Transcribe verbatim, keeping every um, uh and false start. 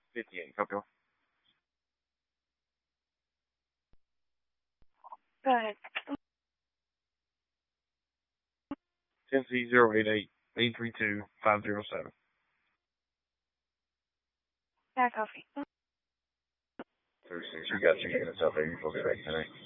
fifty-eight. Copy. Go ahead. Tennessee zero eight eight eight three two five zero seven. Yeah, coffee. thirty-six. You got two units up there. You will be back tonight.